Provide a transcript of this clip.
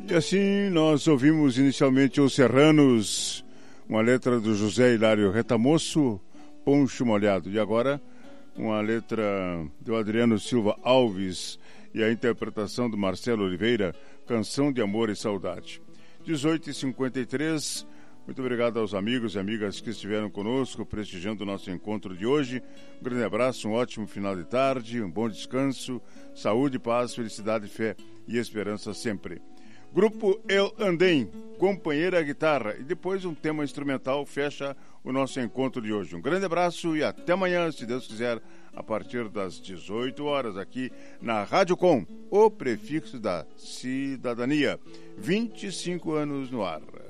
E assim nós ouvimos inicialmente Os Serranos, uma letra do José Hilário Retamoço, Poncho Molhado. E agora uma letra do Adriano Silva Alves e a interpretação do Marcelo Oliveira, Canção de Amor e Saudade. 18h53, muito obrigado aos amigos e amigas que estiveram conosco, prestigiando o nosso encontro de hoje. Um grande abraço, um ótimo final de tarde, um bom descanso, saúde, paz, felicidade, fé e esperança sempre. Grupo El Andem, companheira guitarra, e depois um tema instrumental fecha o nosso encontro de hoje. Um grande abraço e até amanhã, se Deus quiser, a partir das 18 horas, aqui na Rádio Com, o prefixo da cidadania. 25 anos no ar.